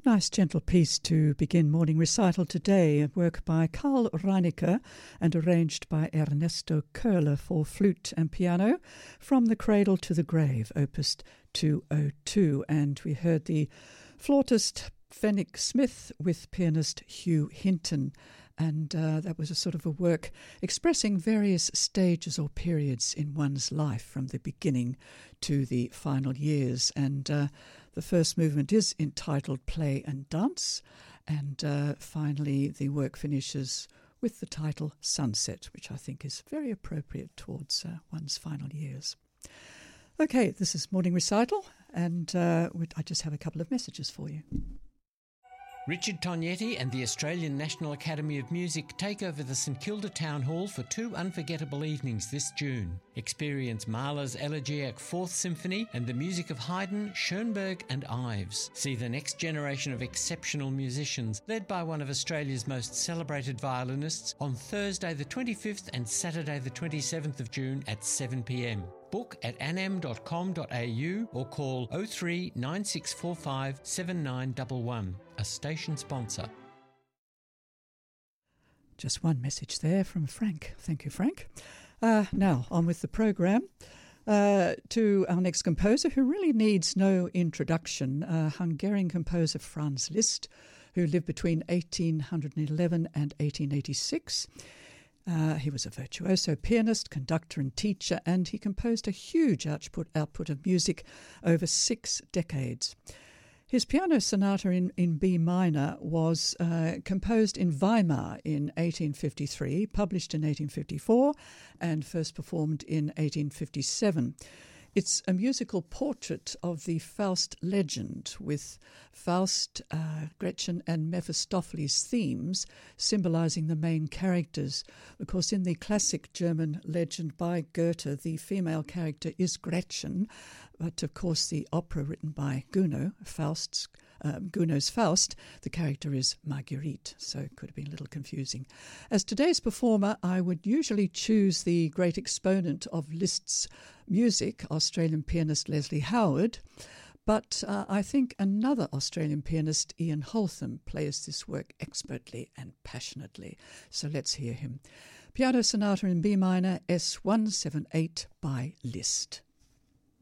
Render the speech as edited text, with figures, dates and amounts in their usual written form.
Nice gentle piece to begin morning recital today, a work by Karl Reinecker and arranged by Ernesto Köhler for flute and piano, From the Cradle to the Grave, opus 202. And we heard the flautist Fenwick Smith with pianist Hugh Hinton. And that was a sort of a work expressing various stages or periods in one's life from the beginning to the final years. And the first movement is entitled Play and Dance. And finally, the work finishes with the title Sunset, which I think is very appropriate towards one's final years. Okay, this is Morning Recital, and I just have a couple of messages for you. Richard Tognetti and the Australian National Academy of Music take over the St Kilda Town Hall for 2 unforgettable evenings this June. Experience Mahler's Elegiac Fourth Symphony and the music of Haydn, Schoenberg and Ives. See the next generation of exceptional musicians led by one of Australia's most celebrated violinists on Thursday the 25th and Saturday the 27th of June at 7 p.m. Book at anam.com.au or call 03 9645 7911. A station sponsor. Just one message there from Frank. Thank you, Frank. Now, on with the program. To our next composer, who really needs no introduction, Hungarian composer Franz Liszt, who lived between 1811 and 1886. He was a virtuoso pianist, conductor and teacher, and he composed a huge output of music over 6 decades. His piano sonata in B minor was composed in Weimar in 1853, published in 1854, and first performed in 1857. It's a musical portrait of the Faust legend, with Faust, Gretchen and Mephistopheles themes symbolizing the main characters. Of course, in the classic German legend by Goethe, the female character is Gretchen, but of course the opera written by Gounod, Gounod's Faust, the character is Marguerite, so it could have been a little confusing. As today's performer, I would usually choose the great exponent of Liszt's music, Australian pianist Leslie Howard, but I think another Australian pianist, Ian Holtham, plays this work expertly and passionately. So let's hear him. Piano Sonata in B minor, S178 by Liszt.